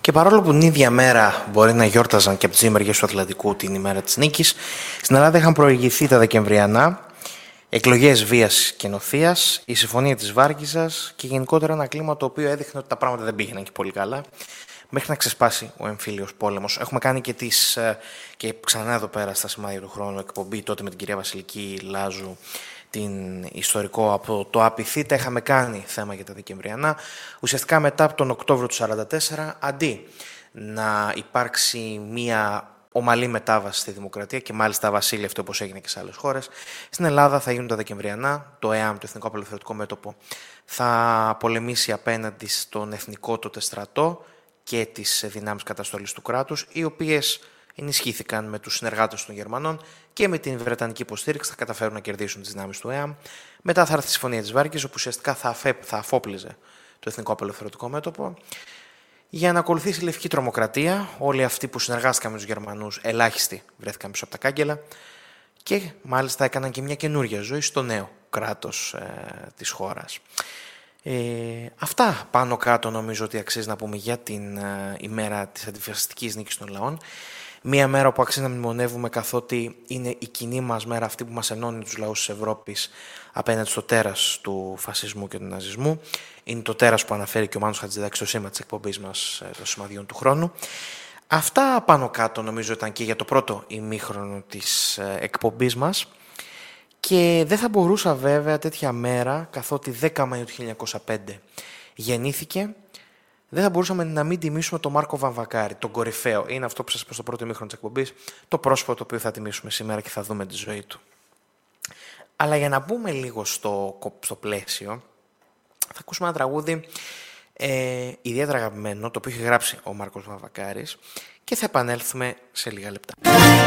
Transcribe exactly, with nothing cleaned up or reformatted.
Και παρόλο που την ίδια μέρα μπορεί να γιόρταζαν και από τις δύο μεριές του Ατλαντικού την ημέρα της νίκης, στην Ελλάδα είχαν προηγηθεί τα Δεκεμβριανά, εκλογές βίας και νοθείας, η συμφωνία της Βάρκηζας και γενικότερα ένα κλίμα το οποίο έδειχνε ότι τα πράγματα δεν πήγαιναν και πολύ καλά, μέχρι να ξεσπάσει ο εμφύλιος πόλεμος. Έχουμε κάνει και, τις, και ξανά εδώ πέρα στα σημάδια του χρόνου εκπομπή τότε με την κυρία Βασιλική Λάζου, την ιστορικό από το Απιθύτα. Είχαμε κάνει θέμα για τα Δεκεμβριανά. Ουσιαστικά μετά από τον Οκτώβριο του χίλια εννιακόσια σαράντα τέσσερα, αντί να υπάρξει μία ομαλή μετάβαση στη δημοκρατία και μάλιστα βασίλευτε όπως έγινε και σε άλλες χώρες, στην Ελλάδα θα γίνουν τα Δεκεμβριανά. Το ΕΑΜ, το Εθνικό Απελευθερωτικό Μέτωπο, θα πολεμήσει απέναντι στον εθνικό τότε στρατό και τις δυνάμεις καταστολής του κράτους, οι οποίες ενισχύθηκαν με τους συνεργάτες των Γερμανών και με την Βρετανική υποστήριξη θα καταφέρουν να κερδίσουν τις δυνάμεις του ΕΑΜ. μετά θα έρθει η Συμφωνία της Βάρκης, όπου ουσιαστικά θα, αφέ, θα αφόπλιζε το Εθνικό Απελευθερωτικό Μέτωπο, για να ακολουθήσει η λευκή τρομοκρατία. Όλοι αυτοί που συνεργάστηκαν με τους Γερμανούς, ελάχιστοι βρέθηκαν πίσω από τα κάγκελα και μάλιστα έκαναν και μια καινούργια ζωή στο νέο κράτος ε, της χώρας. Ε, αυτά πάνω κάτω νομίζω ότι αξίζει να πούμε για την ε, ημέρα της αντιφασιστικής νίκης των λαών. Μία μέρα που αξίζει να μνημονεύουμε, καθότι είναι η κοινή μας μέρα αυτή που μας ενώνει τους λαούς της Ευρώπης απέναντι στο τέρας του φασισμού και του ναζισμού. Είναι το τέρας που αναφέρει και ο Μάνος Χατζηδάκης στο σήμα της εκπομπής μας των σημαδιών του χρόνου. Αυτά πάνω κάτω νομίζω ήταν και για το πρώτο ημίχρονο της εκπομπής μας. Και δεν θα μπορούσα βέβαια τέτοια μέρα, καθότι δέκα Μαΐου του χίλια εννιακόσια πέντε γεννήθηκε, δεν θα μπορούσαμε να μην τιμήσουμε τον Μάρκο Βαμβακάρη, τον κορυφαίο. Είναι αυτό που σας είπα στο πρώτο ημίχρονο της εκπομπής, το πρόσωπο το οποίο θα τιμήσουμε σήμερα και θα δούμε τη ζωή του. Αλλά για να μπούμε λίγο στο, στο πλαίσιο, θα ακούσουμε ένα τραγούδι ε, ιδιαίτερα αγαπημένο, το οποίο έχει γράψει ο Μάρκος Βαμβακάρης, και θα επανέλθουμε σε λίγα λεπτά.